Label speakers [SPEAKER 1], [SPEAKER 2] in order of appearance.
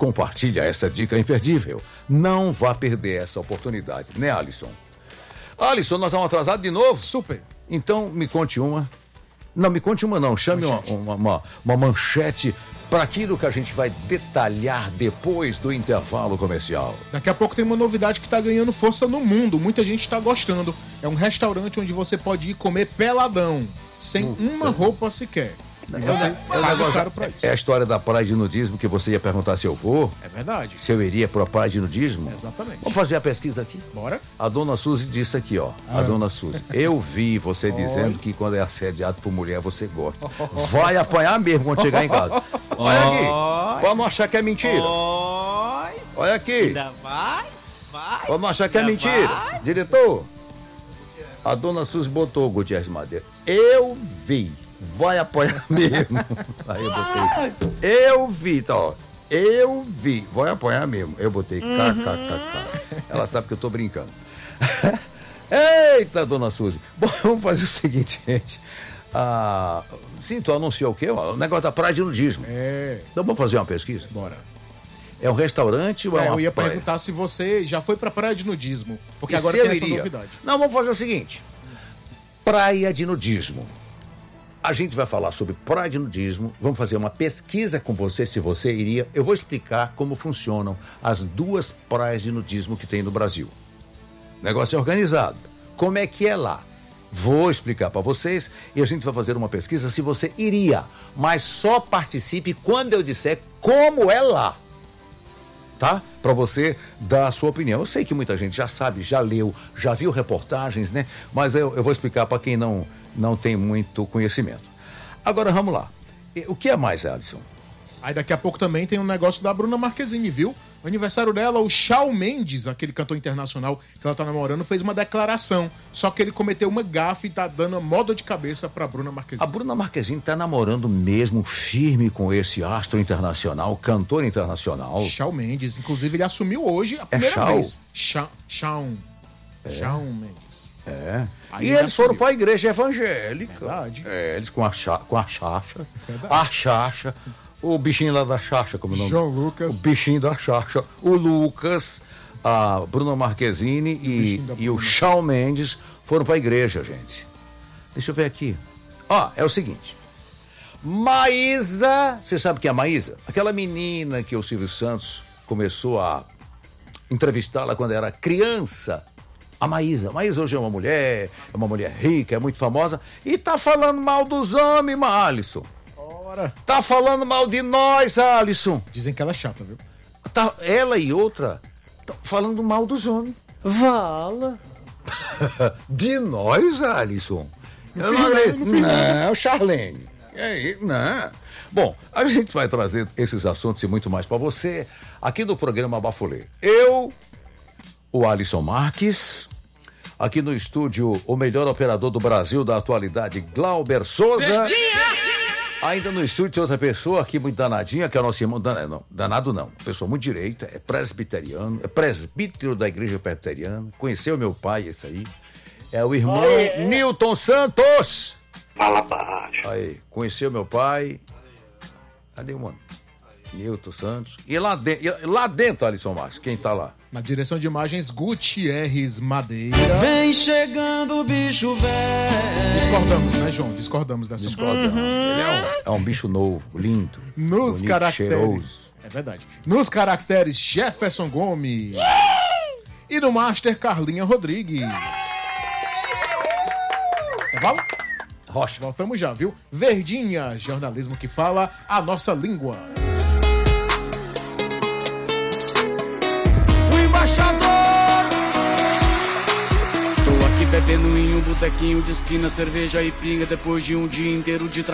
[SPEAKER 1] compartilha essa dica imperdível. Não vá perder essa oportunidade, né, Alisson? Alisson, nós estamos atrasados de novo?
[SPEAKER 2] Super.
[SPEAKER 1] Então, me conte uma. Não, me conte uma não. Chame uma manchete para aquilo que a gente vai detalhar depois do intervalo comercial.
[SPEAKER 2] Daqui a pouco tem uma novidade que está ganhando força no mundo. Muita gente está gostando. É um restaurante onde você pode ir comer peladão, sem uma roupa sequer. E você paga caro pra isso.
[SPEAKER 1] É a história da praia de nudismo que você ia perguntar se eu vou.
[SPEAKER 2] É verdade.
[SPEAKER 1] Se eu iria para a praia de nudismo.
[SPEAKER 2] Exatamente.
[SPEAKER 1] Vamos fazer a pesquisa aqui?
[SPEAKER 2] Bora.
[SPEAKER 1] A dona Suzy disse aqui, ó. A dona Suzy. Eu vi você dizendo que quando é assediado por mulher você gosta. Vai apanhar mesmo quando chegar em casa. Olha aqui. Pode não achar que é mentira. Olha aqui.
[SPEAKER 3] Ainda vai.
[SPEAKER 1] Pode não achar que é mentira. Diretor. A dona Suzy botou o Gutierrez Madeira. Eu vi. Vai apanhar mesmo. Aí eu botei. Eu vi, tá, ó. Eu vi. Vai apanhar mesmo. Eu botei kkkk. Ela sabe que eu tô brincando. Eita, dona Suzy. Bom, vamos fazer o seguinte, gente. Sim, tu anunciou o quê? O negócio da praia de nudismo. Então vamos fazer uma pesquisa?
[SPEAKER 2] Bora.
[SPEAKER 1] É um restaurante ou é uma
[SPEAKER 2] Eu ia
[SPEAKER 1] praia?
[SPEAKER 2] perguntar se você já foi pra praia de nudismo. Porque
[SPEAKER 1] E
[SPEAKER 2] agora
[SPEAKER 1] se
[SPEAKER 2] tem
[SPEAKER 1] eu
[SPEAKER 2] essa
[SPEAKER 1] iria?
[SPEAKER 2] novidade.
[SPEAKER 1] Não, vamos fazer o seguinte. Praia de nudismo. A gente vai falar sobre praia de nudismo, vamos fazer uma pesquisa com você, se você iria. Eu vou explicar como funcionam as duas praias de nudismo que tem no Brasil. Negócio é organizado. Como é que é lá? Vou explicar para vocês e a gente vai fazer uma pesquisa se você iria. Mas só participe quando eu disser como é lá. Tá? Para você dar a sua opinião. Eu sei que muita gente já sabe, já leu, já viu reportagens, né? Mas eu vou explicar para quem não tem muito conhecimento. Agora vamos lá. O que é mais, Alisson?
[SPEAKER 2] Aí daqui a pouco também tem um negócio da Bruna Marquezine, viu? O aniversário dela, o Shawn Mendes, aquele cantor internacional que ela tá namorando, fez uma declaração. Só que ele cometeu uma gafe e tá dando moda de cabeça pra Bruna Marquezine.
[SPEAKER 1] A Bruna Marquezine tá namorando mesmo firme com esse astro internacional, cantor internacional.
[SPEAKER 2] Shawn Mendes. Inclusive, ele assumiu hoje a primeira
[SPEAKER 1] Shawn?
[SPEAKER 2] vez. Shawn Mendes. Aí
[SPEAKER 1] E
[SPEAKER 2] ele
[SPEAKER 1] eles foram
[SPEAKER 2] assumiu.
[SPEAKER 1] para a igreja evangélica.
[SPEAKER 2] Verdade.
[SPEAKER 1] Eles com a Xaxa.
[SPEAKER 2] Verdade.
[SPEAKER 1] A Xaxa. O bichinho lá da Xaxa, como o nome?
[SPEAKER 2] João Lucas.
[SPEAKER 1] O bichinho da Xaxa. O Lucas, a Bruna Marquezine e o Shawn Mendes foram para a igreja, gente. Deixa eu ver aqui. É o seguinte. Maísa, você sabe quem é a Maísa? Aquela menina que o Silvio Santos começou a entrevistá-la quando era criança. A Maísa hoje é uma mulher rica, é muito famosa e tá falando mal dos homens, Alisson.
[SPEAKER 2] Ora.
[SPEAKER 1] Tá falando mal de nós, Alisson.
[SPEAKER 2] Dizem que ela é chata, viu?
[SPEAKER 1] Ela e outra estão falando mal dos homens.
[SPEAKER 3] Vala.
[SPEAKER 1] De nós, Alisson? Eu não acredito. Não, Charlene. Não. Bom, a gente vai trazer esses assuntos e muito mais para você aqui no programa Bafulê. Eu, o Alisson Marques, aqui no estúdio, o melhor operador do Brasil da atualidade, Glauber Souza. Ainda no estúdio tem outra pessoa aqui muito danadinha, que é o nosso irmão, danado não, pessoa muito direita, é presbiteriano, é presbítero da igreja presbiteriana, conheceu meu pai, esse aí, é o irmão Newton Santos.
[SPEAKER 4] Fala baixo.
[SPEAKER 1] Aí, conheceu meu pai, cadê o mano? Newton Santos, e lá dentro, Alisson Marques, quem tá lá?
[SPEAKER 2] Na direção de imagens, Gutierrez Madeira.
[SPEAKER 3] Vem chegando o bicho velho.
[SPEAKER 2] Discordamos, né, João? Discordamos dessa
[SPEAKER 1] Ele é um bicho novo, lindo,
[SPEAKER 2] Nos
[SPEAKER 1] bonito,
[SPEAKER 2] caracteres.
[SPEAKER 1] cheiroso.
[SPEAKER 2] É verdade. Nos caracteres, Jefferson Gomes. E no Master, Carlinha Rodrigues. Cavalo?
[SPEAKER 1] Rocha.
[SPEAKER 2] Voltamos já, viu? Verdinha, jornalismo que fala a nossa língua.
[SPEAKER 3] O embaixador. Tô aqui bebendo em um botequinho de esquina, cerveja e pinga depois de um dia inteiro de trabalho.